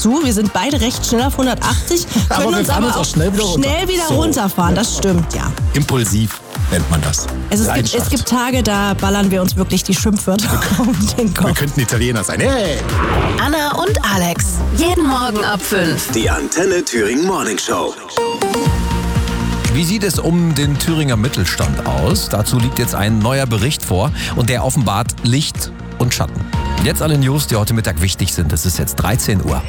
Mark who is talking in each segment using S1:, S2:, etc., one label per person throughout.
S1: zu. Wir sind beide recht schnell auf 180, können uns aber auch schnell wieder runterfahren. Das stimmt, ja.
S2: Impulsiv nennt man das.
S1: Also es gibt Tage, da ballern wir uns wirklich die Schimpfwörter um den Kopf.
S2: Wir könnten Italiener sein. Hey!
S3: Anna und Alex, jeden Morgen ab 5.
S4: Die Antenne Thüringen Morning Show.
S5: Wie sieht es um den Thüringer Mittelstand aus? Dazu liegt jetzt ein neuer Bericht vor und der offenbart Licht und Schatten. Jetzt alle News, die heute Mittag wichtig sind. Es ist jetzt 13 Uhr.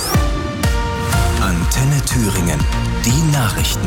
S4: Antenne Thüringen. Die Nachrichten.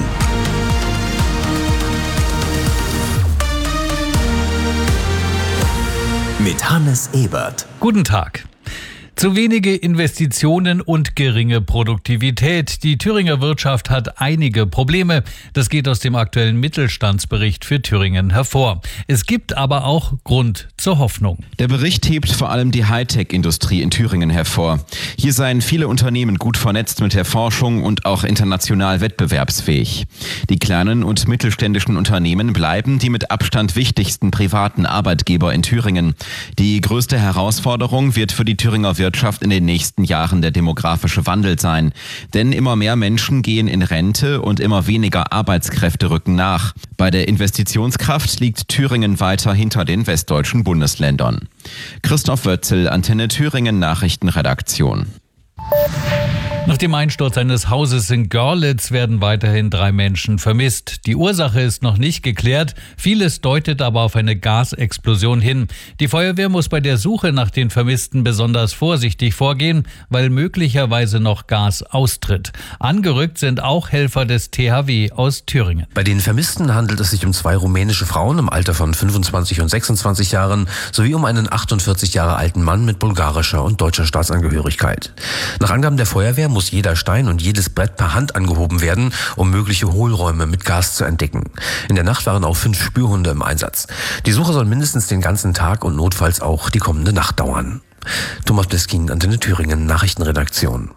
S4: Mit Hannes Ebert.
S6: Guten Tag. Zu wenige Investitionen und geringe Produktivität. Die Thüringer Wirtschaft hat einige Probleme. Das geht aus dem aktuellen Mittelstandsbericht für Thüringen hervor. Es gibt aber auch Grund zur Hoffnung.
S7: Der Bericht hebt vor allem die Hightech-Industrie in Thüringen hervor. Hier seien viele Unternehmen gut vernetzt mit der Forschung und auch international wettbewerbsfähig. Die kleinen und mittelständischen Unternehmen bleiben die mit Abstand wichtigsten privaten Arbeitgeber in Thüringen. Die größte Herausforderung wird für die Thüringer Wirtschaft in den nächsten Jahren der demografische Wandel sein. Denn immer mehr Menschen gehen in Rente und immer weniger Arbeitskräfte rücken nach. Bei der Investitionskraft liegt Thüringen weiter hinter den westdeutschen Bundesländern. Christoph Wötzel, Antenne Thüringen Nachrichtenredaktion.
S6: Nach dem Einsturz eines Hauses in Görlitz werden weiterhin 3 Menschen vermisst. Die Ursache ist noch nicht geklärt. Vieles deutet aber auf eine Gasexplosion hin. Die Feuerwehr muss bei der Suche nach den Vermissten besonders vorsichtig vorgehen, weil möglicherweise noch Gas austritt. Angerückt sind auch Helfer des THW aus Thüringen.
S8: Bei den Vermissten handelt es sich um 2 rumänische Frauen im Alter von 25 und 26 Jahren sowie um einen 48 Jahre alten Mann mit bulgarischer und deutscher Staatsangehörigkeit. Nach Angaben der Feuerwehr muss jeder Stein und jedes Brett per Hand angehoben werden, um mögliche Hohlräume mit Gas zu entdecken. In der Nacht waren auch 5 Spürhunde im Einsatz. Die Suche soll mindestens den ganzen Tag und notfalls auch die kommende Nacht dauern. Thomas Bliskin, Antenne Thüringen, Nachrichtenredaktion.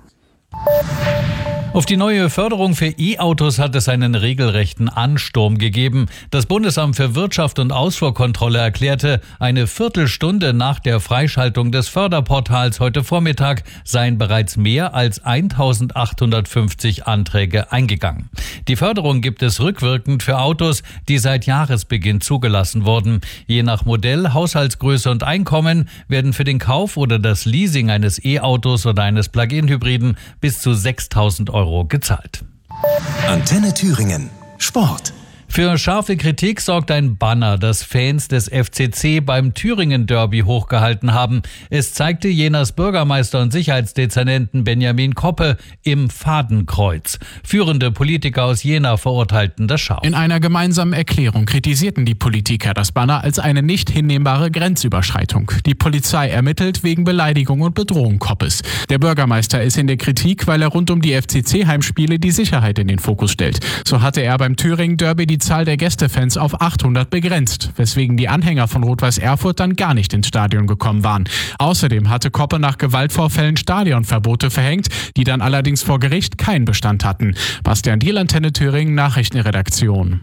S6: Auf die neue Förderung für E-Autos hat es einen regelrechten Ansturm gegeben. Das Bundesamt für Wirtschaft und Ausfuhrkontrolle erklärte, eine Viertelstunde nach der Freischaltung des Förderportals heute Vormittag seien bereits mehr als 1850 Anträge eingegangen. Die Förderung gibt es rückwirkend für Autos, die seit Jahresbeginn zugelassen wurden. Je nach Modell, Haushaltsgröße und Einkommen werden für den Kauf oder das Leasing eines E-Autos oder eines Plug-in-Hybriden bis zu 6.000 Euro gezahlt.
S4: Antenne Thüringen. Sport.
S6: Für scharfe Kritik sorgt ein Banner, das Fans des FCC beim Thüringen-Derby hochgehalten haben. Es zeigte Jenas Bürgermeister und Sicherheitsdezernenten Benjamin Koppe im Fadenkreuz. Führende Politiker aus Jena verurteilten das Schau.
S9: In einer gemeinsamen Erklärung kritisierten die Politiker das Banner als eine nicht hinnehmbare Grenzüberschreitung. Die Polizei ermittelt wegen Beleidigung und Bedrohung Koppes. Der Bürgermeister ist in der Kritik, weil er rund um die FCC-Heimspiele die Sicherheit in den Fokus stellt. So hatte er beim Thüringen-Derby die Zahl der Gästefans auf 800 begrenzt, weswegen die Anhänger von Rot-Weiß Erfurt dann gar nicht ins Stadion gekommen waren. Außerdem hatte Koppe nach Gewaltvorfällen Stadionverbote verhängt, die dann allerdings vor Gericht keinen Bestand hatten. Bastian Diel, Antenne Thüringen, Nachrichtenredaktion.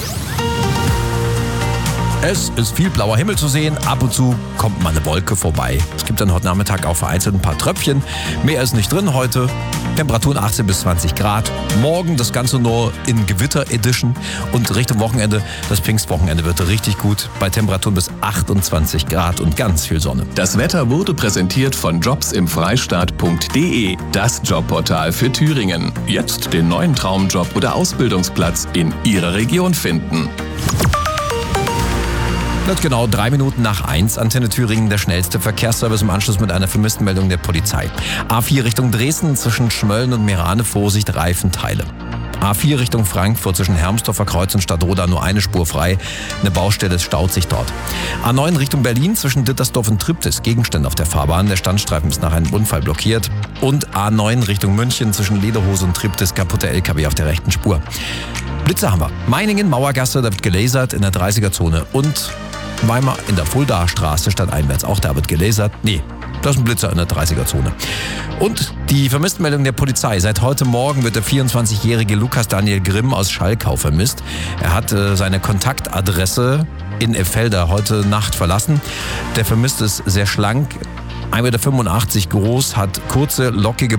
S5: Es ist viel blauer Himmel zu sehen. Ab und zu kommt mal eine Wolke vorbei. Es gibt dann heute Nachmittag auch vereinzelt ein paar Tröpfchen. Mehr ist nicht drin heute. Temperaturen 18 bis 20 Grad. Morgen das Ganze nur in Gewitter-Edition. Und Richtung Wochenende, das Pfingstwochenende wird richtig gut. Bei Temperaturen bis 28 Grad und ganz viel Sonne.
S10: Das Wetter wurde präsentiert von jobsimfreistaat.de. Das Jobportal für Thüringen. Jetzt den neuen Traumjob oder Ausbildungsplatz in Ihrer Region finden.
S5: Genau 3 Minuten nach 1, Antenne Thüringen, der schnellste Verkehrsservice im Anschluss mit einer Vermisstenmeldung der Polizei. A4 Richtung Dresden zwischen Schmölln und Meerane, Vorsicht, Reifenteile. A4 Richtung Frankfurt zwischen Hermsdorfer Kreuz und Stadtroda nur eine Spur frei. Eine Baustelle, es staut sich dort. A9 Richtung Berlin zwischen Dittersdorf und Triptis, Gegenstände auf der Fahrbahn. Der Standstreifen ist nach einem Unfall blockiert. Und A9 Richtung München zwischen Lederhose und Triptis, kaputter LKW auf der rechten Spur. Blitze haben wir. Meiningen, Mauergasse, da wird gelasert in der 30er-Zone. Und Weimar in der Fuldaer Straße stadteinwärts. Auch da wird gelasert. Nee, das ist ein Blitzer in der 30er-Zone. Und die Vermisstenmeldung der Polizei. Seit heute Morgen wird der 24-jährige Lukas Daniel Grimm aus Schalkau vermisst. Er hat seine Kontaktadresse in Effelder heute Nacht verlassen. Der Vermisste ist sehr schlank, 1,85 Meter groß, hat kurze, lockige